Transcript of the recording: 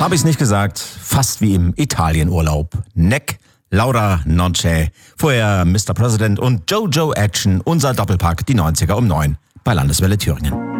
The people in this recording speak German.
Hab ich's nicht gesagt? Fast wie im Italienurlaub. Neck, Laura Nonce, vorher Mr. President und Jojo Action, unser Doppelpack, die 90er um 9 bei Landeswelle Thüringen.